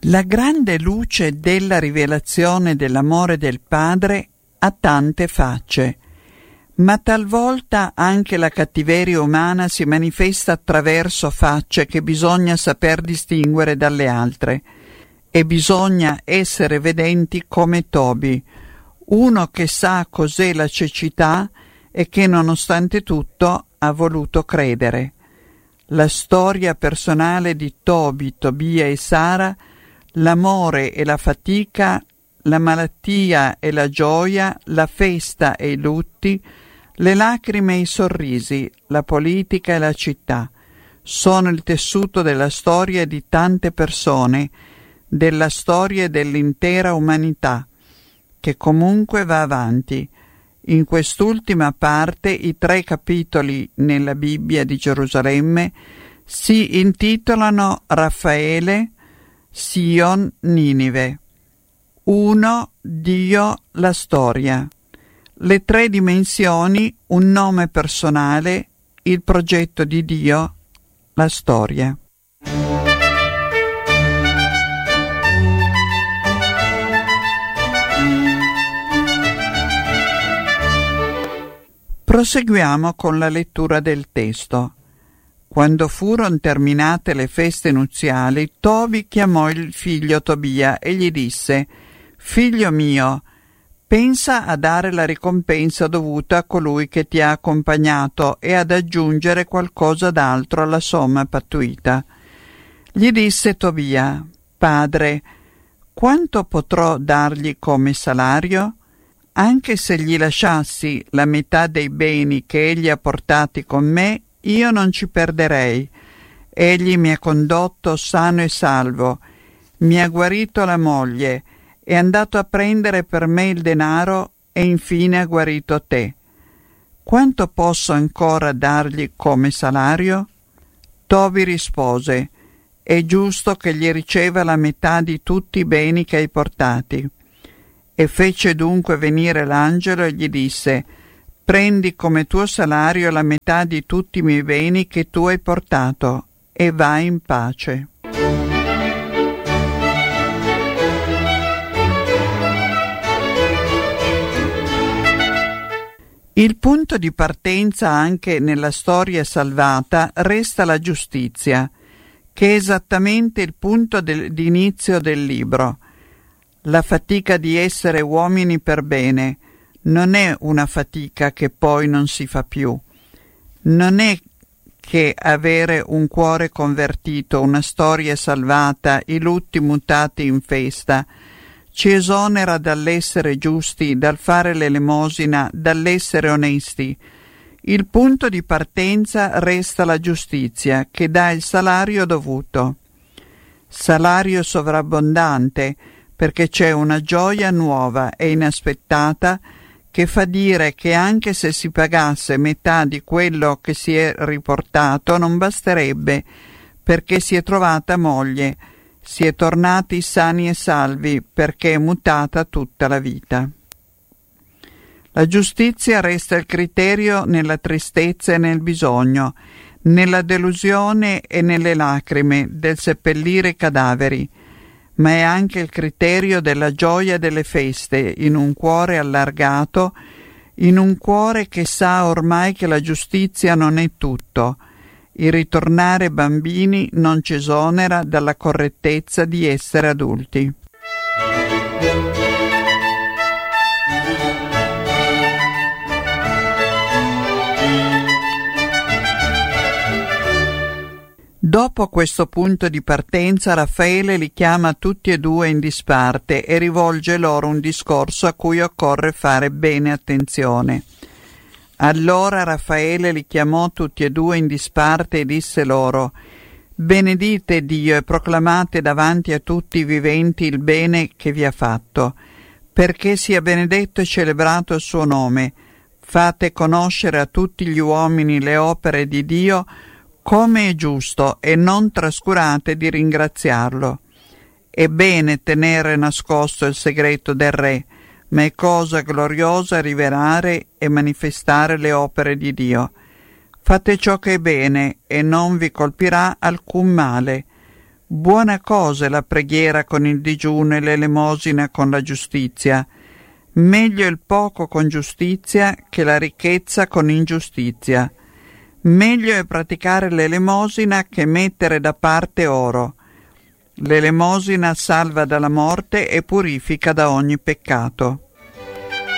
La grande luce della rivelazione dell'amore del Padre ha tante facce, ma talvolta anche la cattiveria umana si manifesta attraverso facce che bisogna saper distinguere dalle altre, e bisogna essere vedenti come Tobi, uno che sa cos'è la cecità e che nonostante tutto ha voluto credere. La storia personale di Tobi, Tobia e Sara, l'amore e la fatica, la malattia e la gioia, la festa e i lutti, le lacrime e i sorrisi, la politica e la città, sono il tessuto della storia di tante persone, della storia dell'intera umanità, che comunque va avanti. In quest'ultima parte i 3 capitoli nella Bibbia di Gerusalemme si intitolano Raffaele, Sion, Ninive. 1. Dio, la storia. Le 3 dimensioni, un nome personale, il progetto di Dio, la storia. Proseguiamo con la lettura del testo. Quando furono terminate le feste nuziali, Tobi chiamò il figlio Tobia e gli disse: «Figlio mio, pensa a dare la ricompensa dovuta a colui che ti ha accompagnato e ad aggiungere qualcosa d'altro alla somma pattuita». Gli disse Tobia: «Padre, quanto potrò dargli come salario? Anche se gli lasciassi la metà dei beni che egli ha portati con me, io non ci perderei. Egli mi ha condotto sano e salvo, mi ha guarito la moglie, è andato a prendere per me il denaro e infine ha guarito te. Quanto posso ancora dargli come salario?» Tobi rispose: «È giusto che gli riceva la metà di tutti i beni che hai portati». E fece dunque venire l'angelo e gli disse: «Prendi come tuo salario la metà di tutti i miei beni che tu hai portato e vai in pace». Il punto di partenza anche nella storia salvata resta la giustizia, che è esattamente il punto di inizio del libro. La fatica di essere uomini per bene non è una fatica che poi non si fa più. Non è che avere un cuore convertito, una storia salvata, i lutti mutati in festa, ci esonera dall'essere giusti, dal fare l'elemosina, dall'essere onesti. Il punto di partenza resta la giustizia, che dà il salario dovuto. Salario sovrabbondante, perché c'è una gioia nuova e inaspettata che fa dire che anche se si pagasse metà di quello che si è riportato non basterebbe, perché si è trovata moglie, si è tornati sani e salvi, perché è mutata tutta la vita. La giustizia resta il criterio nella tristezza e nel bisogno, nella delusione e nelle lacrime del seppellire i cadaveri, ma è anche il criterio della gioia delle feste in un cuore allargato, in un cuore che sa ormai che la giustizia non è tutto. Il ritornare bambini non ci esonera dalla correttezza di essere adulti. Dopo questo punto di partenza, Raffaele li chiama tutti e 2 in disparte e rivolge loro un discorso a cui occorre fare bene attenzione. Allora Raffaele li chiamò tutti e 2 in disparte e disse loro: «Benedite Dio e proclamate davanti a tutti i viventi il bene che vi ha fatto, perché sia benedetto e celebrato il suo nome. Fate conoscere a tutti gli uomini le opere di Dio come è giusto e non trascurate di ringraziarlo. È bene tenere nascosto il segreto del Re, ma è cosa gloriosa rivelare e manifestare le opere di Dio. Fate ciò che è bene e non vi colpirà alcun male. Buona cosa è la preghiera con il digiuno e l'elemosina con la giustizia. Meglio il poco con giustizia che la ricchezza con ingiustizia. Meglio è praticare l'elemosina che mettere da parte oro. L'elemosina salva dalla morte e purifica da ogni peccato.